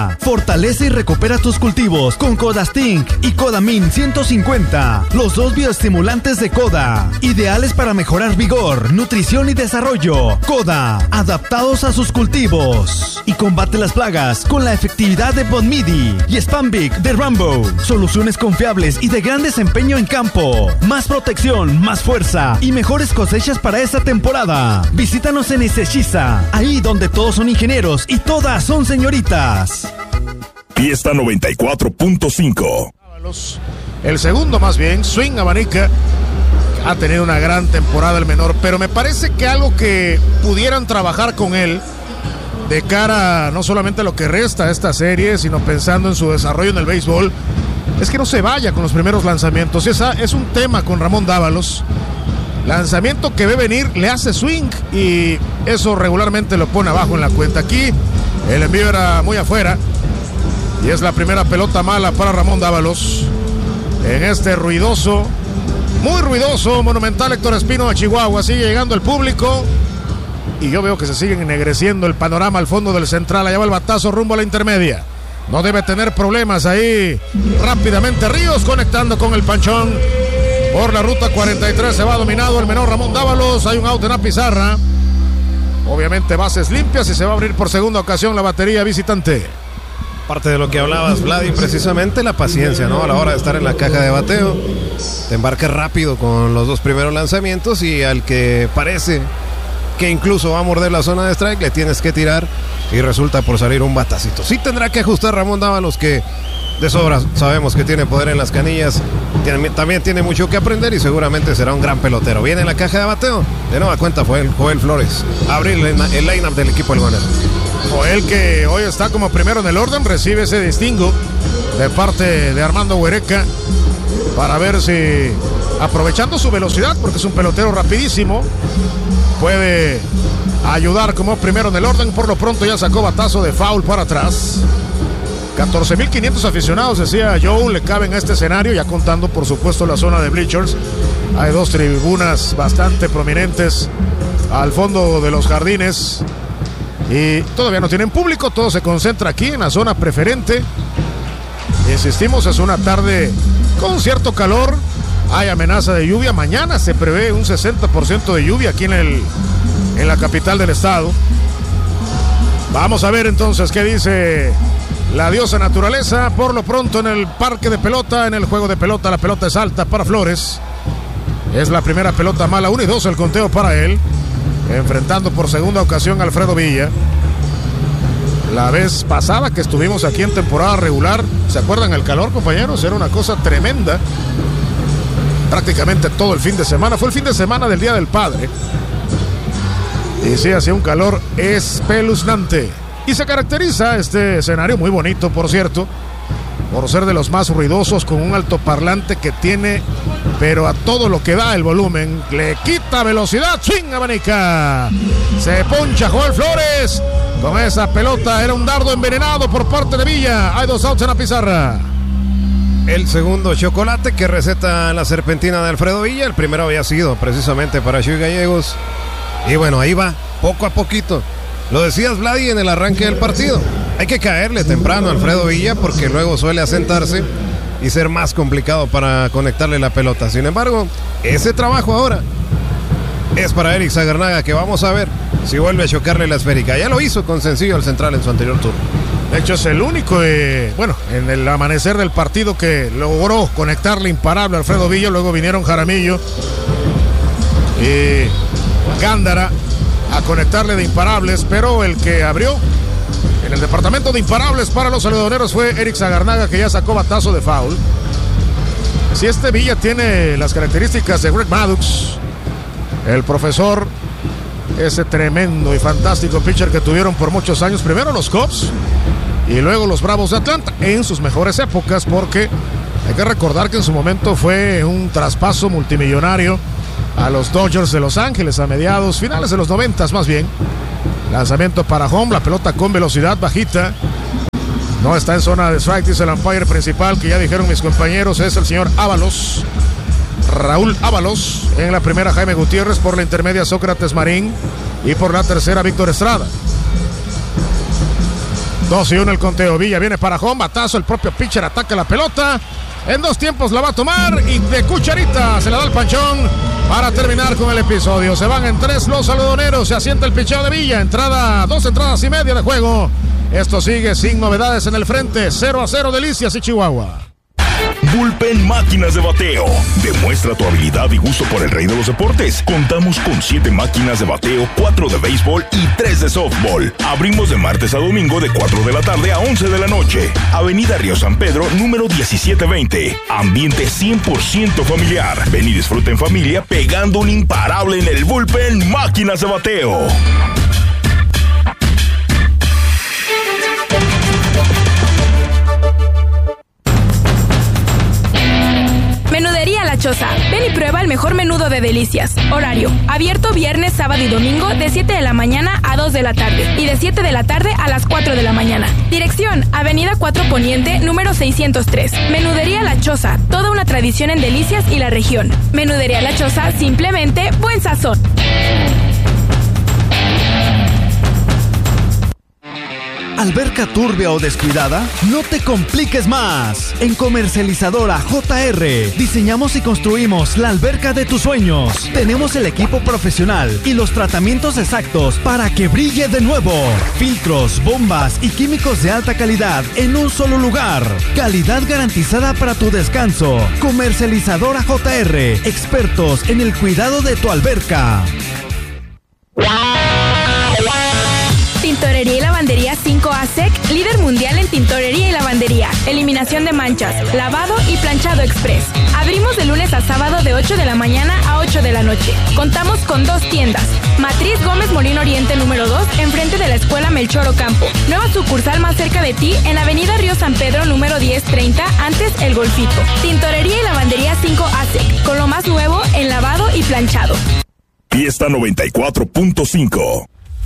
Fortalece y recupera tus cultivos con Codastink y Codamin 150, los dos bioestimulantes de Coda, ideales para mejorar vigor, nutrición y desarrollo. Coda, adaptados a sus cultivos. Y combate las plagas con la efectividad de Bonmidi y Spambic de Rambo. Soluciones confiables y de gran desempeño en campo. Más protección, más fuerza y mejores cosechas para esta temporada. Visítanos en Ezeiza, ahí donde todos son ingenieros y todas son señoritas. Fiesta 94.5. El segundo más bien, Swing Abanica, ha tenido una gran temporada el menor, pero me parece que algo que pudieran trabajar con él de cara no solamente a lo que resta de esta serie, sino pensando en su desarrollo en el béisbol, es que no se vaya con los primeros lanzamientos. Esa es un tema con Ramón Dávalos. Lanzamiento que ve venir, le hace swing y eso regularmente lo pone abajo en la cuenta. Aquí el envío era muy afuera y es la primera pelota mala para Ramón Dávalos en este ruidoso, muy ruidoso, monumental Héctor Espino de Chihuahua. Sigue llegando el público y yo veo que se sigue ennegreciendo el panorama al fondo del central. Allá va el batazo rumbo a la intermedia. No debe tener problemas ahí. Rápidamente Ríos conectando con el panchón. Por la ruta 43 se va dominado el menor Ramón Dávalos. Hay un out en la pizarra. Obviamente bases limpias y se va a abrir por segunda ocasión la batería visitante. Parte de lo que hablabas, Vladi, precisamente la paciencia, ¿no? A la hora de estar en la caja de bateo, te embarques rápido con los dos primeros lanzamientos y al que parece que incluso va a morder la zona de strike, le tienes que tirar y resulta por salir un batacito. Sí tendrá que ajustar Ramón Dávalos, que de sobra sabemos que tiene poder en las canillas, también tiene mucho que aprender y seguramente será un gran pelotero. Viene la caja de bateo, de nueva cuenta fue el Joel Flores, abrir el line-up del equipo del Guanero. Joel, que hoy está como primero en el orden, recibe ese distingo de parte de Armando Huereca para ver si, aprovechando su velocidad, porque es un pelotero rapidísimo, puede ayudar como primero en el orden. Por lo pronto ya sacó batazo de foul para atrás. 14,500 aficionados, decía Joe, le caben a este escenario, ya contando por supuesto la zona de bleachers. Hay dos tribunas bastante prominentes al fondo de los jardines y todavía no tienen público, todo se concentra aquí en la zona preferente. Insistimos, es una tarde con cierto calor, hay amenaza de lluvia, mañana se prevé un 60% de lluvia aquí en la capital del estado. Vamos a ver entonces qué dice la diosa naturaleza. Por lo pronto en el parque de pelota, en el juego de pelota, la pelota es alta para Flores. Es la primera pelota mala, 1-2 el conteo para él. Enfrentando por segunda ocasión a Alfredo Villa. La vez pasada que estuvimos aquí en temporada regular, ¿se acuerdan el calor, compañeros? Era una cosa tremenda. Prácticamente todo el fin de semana. Fue el fin de semana del Día del Padre. Y sí, hacía un calor espeluznante. Y se caracteriza este escenario, muy bonito por cierto, por ser de los más ruidosos, con un altoparlante que tiene, pero a todo lo que da el volumen, le quita velocidad. Swing Abanica, se poncha Joel Flores con esa pelota, era un dardo envenenado por parte de Villa. Hay dos outs en la pizarra. El segundo chocolate que receta la serpentina de Alfredo Villa, el primero había sido precisamente para Chuy Gallegos. Y bueno, ahí va, poco a poquito. Lo decías, Vladi, en el arranque del partido. Hay que caerle temprano a Alfredo Villa porque luego suele asentarse y ser más complicado para conectarle la pelota. Sin embargo, ese trabajo ahora es para Eric Sagarnaga, que vamos a ver si vuelve a chocarle la esférica. Ya lo hizo con sencillo al central en su anterior turno. De hecho, es el único, en el amanecer del partido que logró conectarle imparable a Alfredo Villa. Luego vinieron Jaramillo y Gándara a conectarle de imparables, pero el que abrió en el departamento de imparables para los algodoneros fue Eric Sagarnaga, que ya sacó batazo de foul. Si este Villa tiene las características de Greg Maddux, el profesor, ese tremendo y fantástico pitcher que tuvieron por muchos años, primero los Cubs y luego los Bravos de Atlanta en sus mejores épocas, porque hay que recordar que en su momento fue un traspaso multimillonario a los Dodgers de Los Ángeles a finales de los 90s más bien. Lanzamiento para home, la pelota con velocidad bajita. No está en zona de strike, dice el umpire principal, que ya dijeron mis compañeros, es el señor Ábalos, Raúl Ábalos. En la primera Jaime Gutiérrez, por la intermedia Sócrates Marín y por la tercera Víctor Estrada. 2-1 el conteo. Villa viene para home, batazo, el propio pitcher ataca la pelota. En 2 tiempos la va a tomar y de cucharita se la da el Panchón para terminar con el episodio. Se van en 3 los algodoneros, se asienta el picheo de Villa. 2 entradas y media de juego. Esto sigue sin novedades en el frente. 0-0 Delicias y Chihuahua. Bullpen Máquinas de Bateo. Demuestra tu habilidad y gusto por el rey de los deportes. Contamos con 7 máquinas de bateo, 4 de béisbol y 3 de softball. Abrimos de martes a domingo de 4 de la tarde a 11 de la noche. Avenida Río San Pedro, número 1720. Ambiente 100% familiar. Ven y disfruta en familia pegando un imparable en el Bullpen Máquinas de Bateo. Menudería La Choza. Ven y prueba el mejor menudo de Delicias. Horario: abierto viernes, sábado y domingo de 7 de la mañana a 2 de la tarde y de 7 de la tarde a las 4 de la mañana. Dirección: Avenida 4 Poniente, número 603. Menudería La Choza. Toda una tradición en Delicias y la región. Menudería La Choza, simplemente buen sazón. ¿Alberca turbia o descuidada? No te compliques más. En Comercializadora JR diseñamos y construimos la alberca de tus sueños. Tenemos el equipo profesional y los tratamientos exactos para que brille de nuevo. Filtros, bombas y químicos de alta calidad en un solo lugar. Calidad garantizada para tu descanso. Comercializadora JR, expertos en el cuidado de tu alberca. Tintorería y Lavandería 5A Sec, líder mundial en tintorería y lavandería, eliminación de manchas, lavado y planchado express. Abrimos de lunes a sábado de 8 de la mañana a 8 de la noche. Contamos con 2 tiendas. Matriz Gómez Molino Oriente número 2, enfrente de la Escuela Melchor Ocampo. Nueva sucursal más cerca de ti en Avenida Río San Pedro número 1030, antes El Golfito. Tintorería y Lavandería 5A Sec, con lo más nuevo en lavado y planchado. Fiesta 94.5.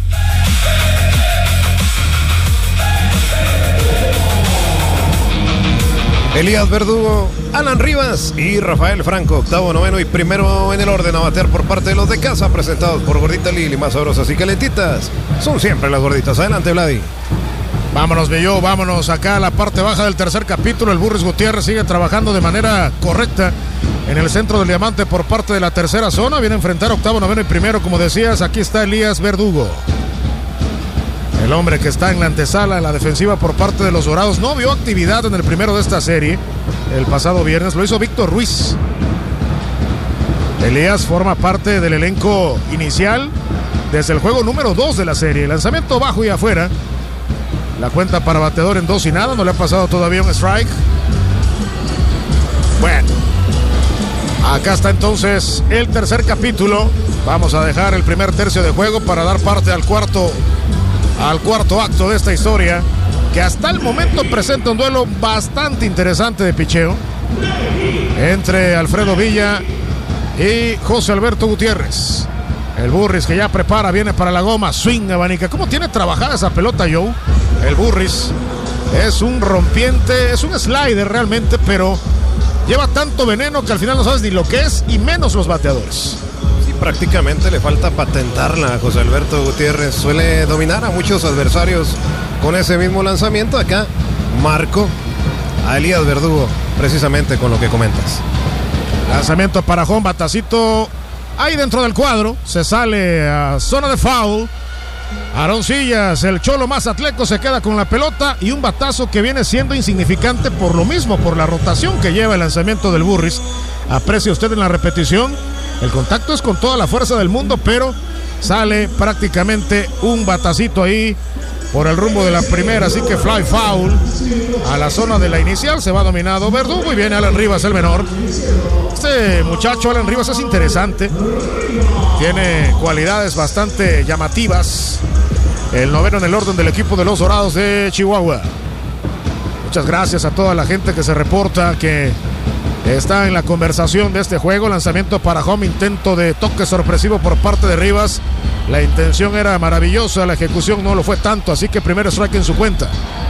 Elías Verdugo, Alan Rivas y Rafael Franco, octavo, noveno y primero en el orden a batear por parte de los de casa, presentados por Gordita Lili, más sabrosas y calentitas. Son siempre las gorditas. Adelante, Vladi. Vámonos, Bello, vámonos acá a la parte baja del tercer capítulo. El Burris Gutiérrez sigue trabajando de manera correcta en el centro del diamante por parte de la tercera zona. Viene a enfrentar octavo, noveno y primero, como decías. Aquí está Elías Verdugo, el hombre que está en la antesala, en la defensiva por parte de los Dorados. No vio actividad en el primero de esta serie el pasado viernes, lo hizo Víctor Ruiz. Elías forma parte del elenco inicial desde el juego número 2 de la serie. Lanzamiento bajo y afuera. La cuenta para bateador en 2 y nada. No le ha pasado todavía un strike. Bueno, acá está entonces el tercer capítulo. Vamos a dejar el primer tercio de juego para dar parte al cuarto acto de esta historia, que hasta el momento presenta un duelo bastante interesante de picheo entre Alfredo Villa y José Alberto Gutiérrez. El Burris que ya prepara, viene para la goma, swing, abanica. ¿Cómo tiene trabajada esa pelota, Joe? El Burris es un rompiente, es un slider realmente, pero lleva tanto veneno que al final no sabes ni lo que es, y menos los bateadores. Prácticamente le falta patentarla a José Alberto Gutiérrez. Suele dominar a muchos adversarios con ese mismo lanzamiento. Acá marco a Elías Verdugo, precisamente con lo que comentas. Lanzamiento para home, batacito ahí dentro del cuadro. Se sale a zona de foul. Aroncillas, el cholo más atleco, se queda con la pelota y un batazo que viene siendo insignificante por lo mismo, por la rotación que lleva el lanzamiento del Burris. Aprecia usted en la repetición. El contacto es con toda la fuerza del mundo, pero sale prácticamente un batacito ahí por el rumbo de la primera, así que fly foul a la zona de la inicial. Se va dominado Verdugo y viene Alan Rivas, el menor. Este muchacho Alan Rivas es interesante, tiene cualidades bastante llamativas. El noveno en el orden del equipo de los Dorados de Chihuahua. Muchas gracias a toda la gente que se reporta, que está en la conversación de este juego. Lanzamiento para home, intento de toque sorpresivo por parte de Rivas. La intención era maravillosa, la ejecución no lo fue tanto, así que primer strike en su cuenta.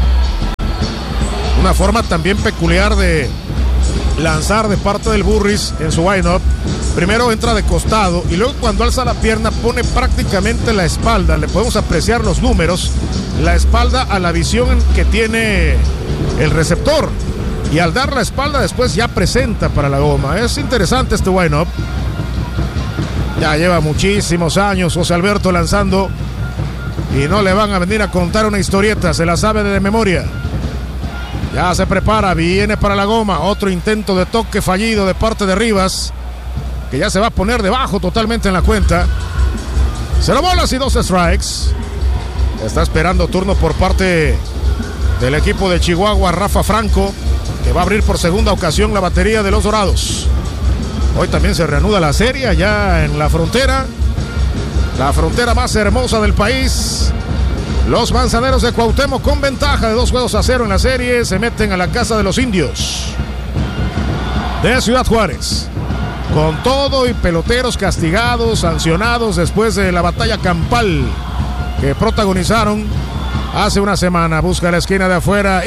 Una forma también peculiar de lanzar de parte del Burris en su line-up. primero entra de costado y luego cuando alza la pierna pone prácticamente la espalda, le podemos apreciar los números, la espalda a la visión que tiene el receptor. Y al dar la espalda después ya presenta para la goma. Es interesante este wind-up. Ya lleva muchísimos años José Alberto lanzando y no le van a venir a contar una historieta, se la sabe de memoria. Ya se prepara, viene para la goma. Otro intento de toque fallido de parte de Rivas, que ya se va a poner debajo totalmente en la cuenta. 0 bolas y 2 strikes. Está esperando turno por parte del equipo de Chihuahua, Rafa Franco, que va a abrir por segunda ocasión la batería de los Dorados. Hoy también se reanuda la serie allá en la frontera más hermosa del país. Los Manzaneros de Cuauhtémoc, con ventaja de 2-0 en la serie, se meten a la casa de los Indios de Ciudad Juárez, con todo y peloteros castigados, sancionados después de la batalla campal que protagonizaron hace una semana. Busca la esquina de afuera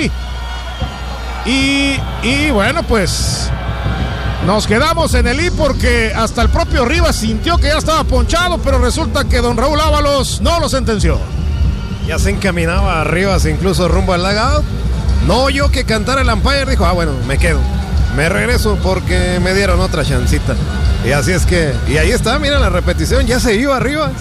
y bueno, pues nos quedamos en el I porque hasta el propio Rivas sintió que ya estaba ponchado, pero resulta que don Raúl Ábalos no lo sentenció. Ya se encaminaba a Rivas incluso rumbo al dugout. No oyó que cantara el umpire, dijo, bueno, me quedo, me regreso porque me dieron otra chancita. Y así es que, y ahí está, mira la repetición, ya se iba Rivas.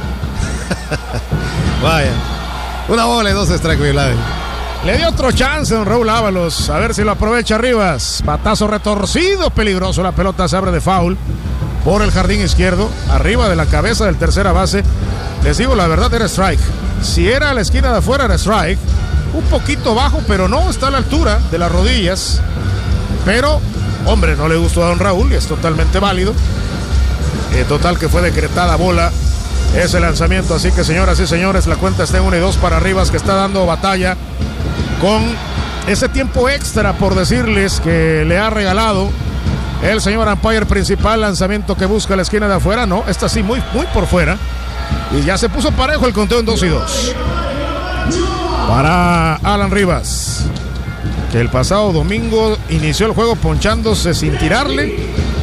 Vaya, 1 bola y 2 strikes, mi Vlad. Le dio otro chance don Raúl Ábalos, a ver si lo aprovecha Rivas. Batazo retorcido, peligroso, la pelota se abre de foul por el jardín izquierdo, arriba de la cabeza del tercera base. Les digo la verdad, era strike. Si era a la esquina de afuera era strike, un poquito bajo, pero no está a la altura de las rodillas. Pero, hombre, no le gustó a don Raúl y es totalmente válido. Total que fue decretada bola ese lanzamiento, así que señoras y señores, la cuenta está en 1-2 para Rivas, que está dando batalla con ese tiempo extra, por decirles, que le ha regalado el señor umpire principal. Lanzamiento que busca la esquina de afuera, no, está así muy por fuera, y ya se puso parejo el conteo en 2-2 para Alan Rivas, que el pasado domingo inició el juego ponchándose sin tirarle,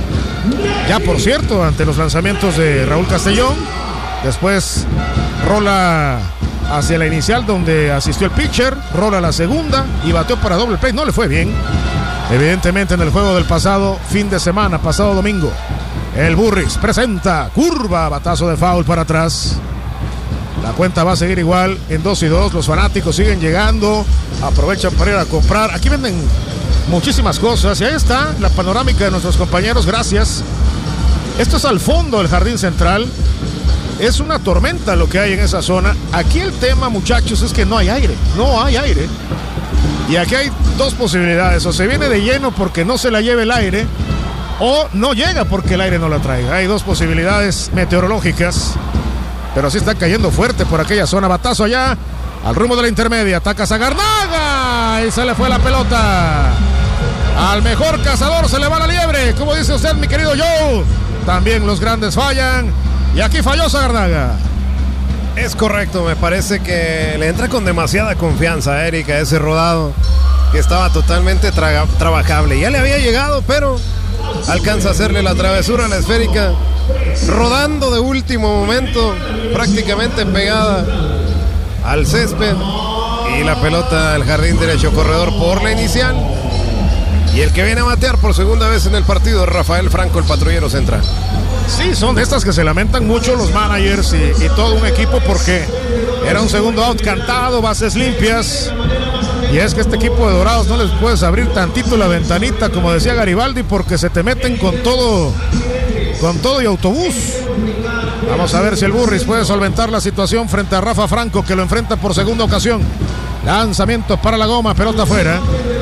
ya por cierto, ante los lanzamientos de Raúl Castellón. Después rola hacia la inicial donde asistió el pitcher, rola la segunda y bateó para doble play. No le fue bien, evidentemente, en el juego del pasado fin de semana, pasado domingo. El Burris presenta curva, batazo de foul para atrás. La cuenta va a seguir igual en 2-2. Los fanáticos siguen llegando, aprovechan para ir a comprar. Aquí venden muchísimas cosas y ahí está la panorámica de nuestros compañeros. Gracias. Esto es al fondo del jardín central. Es una tormenta lo que hay en esa zona. Aquí el tema, muchachos, es que no hay aire. No hay aire. Y aquí hay dos posibilidades. O se viene de lleno porque no se la lleve el aire, o no llega porque el aire no la traiga. Hay dos posibilidades meteorológicas. Pero sí está cayendo fuerte por aquella zona. Batazo allá al rumbo de la intermedia. Ataca Zagarnaga y se le fue la pelota. Al mejor cazador se le va la liebre, como dice usted, mi querido Joe. También los grandes fallan. Y aquí falló Zagarnaga. Es correcto, me parece que le entra con demasiada confianza a Eric a ese rodado, que estaba totalmente trabajable. Ya le había llegado, pero alcanza a hacerle la travesura a la esférica, rodando de último momento, prácticamente pegada al césped, y la pelota al jardín derecho, corredor por la inicial. Y el que viene a batear por segunda vez en el partido es Rafael Franco, el patrullero central. Sí, son de estas que se lamentan mucho los managers y todo un equipo, porque era un segundo out cantado, bases limpias. Y es que este equipo de Dorados no les puedes abrir tantito la ventanita, como decía Garibaldi, porque se te meten con todo y autobús. Vamos a ver si el Burris puede solventar la situación frente a Rafa Franco, que lo enfrenta por segunda ocasión. Lanzamiento para la goma, pelota afuera.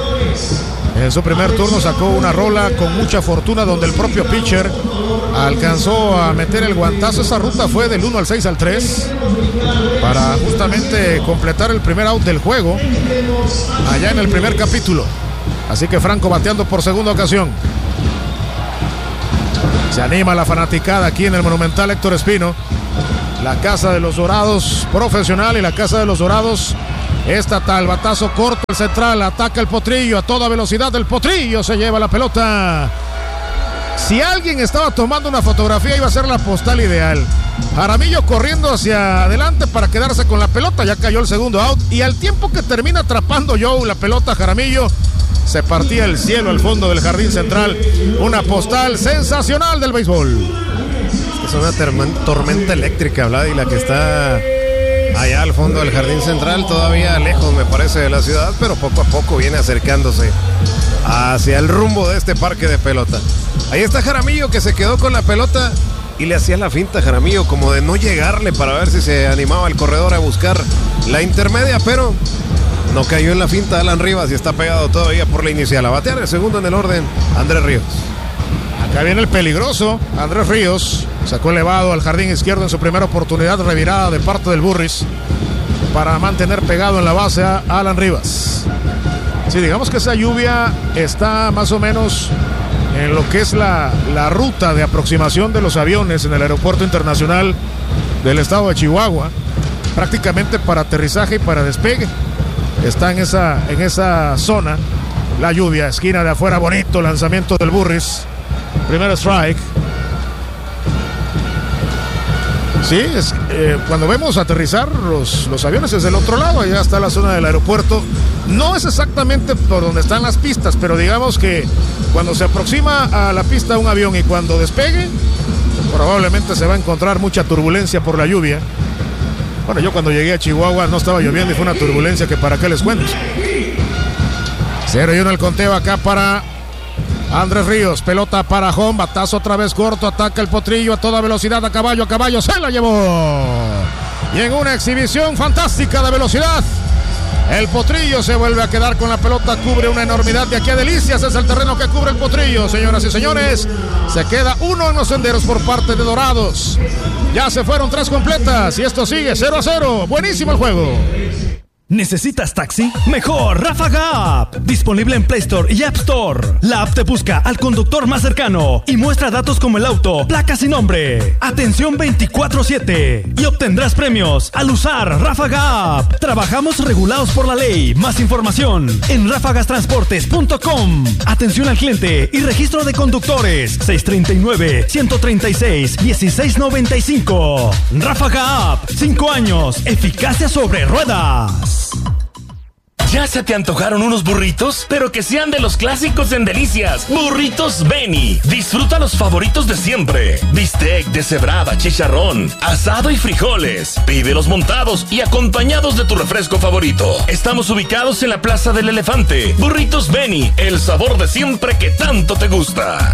En su primer turno sacó una rola con mucha fortuna, donde el propio pitcher alcanzó a meter el guantazo. Esa ruta fue del 1 al 6 al 3 para justamente completar el primer out del juego allá en el primer capítulo. Así que Franco bateando por segunda ocasión. Se anima la fanaticada aquí en el Monumental Héctor Espino, la casa de los Dorados profesional y la casa de los Dorados estatal. Batazo corto el central, ataca el Potrillo a toda velocidad. El Potrillo se lleva la pelota Si alguien estaba tomando una fotografía, iba a ser la postal ideal. Jaramillo corriendo hacia adelante para quedarse con la pelota, ya cayó el segundo out, y al tiempo que termina atrapando Joe la pelota, Jaramillo se partía el cielo al fondo del jardín central. Una postal sensacional del béisbol. Es una tormenta eléctrica, Vlad, y la que está allá al fondo del jardín central, todavía lejos me parece de la ciudad, pero poco a poco viene acercándose hacia el rumbo de este parque de pelota. Ahí está Jaramillo, que se quedó con la pelota y le hacía la finta a Jaramillo como de no llegarle para ver si se animaba el corredor a buscar la intermedia, pero no cayó en la finta Alan Rivas y está pegado todavía por la inicial. A batear el segundo en el orden, Andrés Ríos. Acá viene el peligroso Andrés Ríos. Sacó elevado al jardín izquierdo en su primera oportunidad revirada de parte del Burris para mantener pegado en la base a Alan Rivas. Sí, digamos que esa lluvia está más o menos en lo que es la ruta de aproximación de los aviones en el aeropuerto internacional del estado de Chihuahua, prácticamente para aterrizaje y para despegue. Está en esa zona la lluvia, esquina de afuera, bonito lanzamiento del Burris, primer strike. Sí, cuando vemos aterrizar los aviones desde el otro lado, allá está la zona del aeropuerto. No es exactamente por donde están las pistas, pero digamos que cuando se aproxima a la pista un avión y cuando despegue, probablemente se va a encontrar mucha turbulencia por la lluvia. Bueno, yo cuando llegué a Chihuahua no estaba lloviendo y fue una turbulencia que para qué les cuento. 0-1 el conteo acá para Andrés Ríos, pelota para home, batazo otra vez corto, ataca el Potrillo a toda velocidad, a caballo, se la llevó. Y en una exhibición fantástica de velocidad, el Potrillo se vuelve a quedar con la pelota, cubre una enormidad de aquí a Delicias, es el terreno que cubre el Potrillo, señoras y señores. Se queda uno en los senderos por parte de Dorados. Ya se fueron 3 completas y esto sigue 0-0. Buenísimo el juego. ¿Necesitas taxi? Mejor Ráfaga App. Disponible en Play Store y App Store. La app te busca al conductor más cercano y muestra datos como el auto, placas y nombre. Atención 24/7 y obtendrás premios al usar Ráfaga App. Trabajamos regulados por la ley. Más información en ráfagastransportes.com. Atención al cliente y registro de conductores 639-136-1695. Ráfaga App. 5 años. Eficacia sobre ruedas. ¿Ya se te antojaron unos burritos? Pero que sean de los clásicos en Delicias. Burritos Beni. Disfruta los favoritos de siempre. Bistec, deshebrada, chicharrón, asado y frijoles. Pídelos montados y acompañados de tu refresco favorito. Estamos ubicados en la Plaza del Elefante. Burritos Beni, el sabor de siempre que tanto te gusta.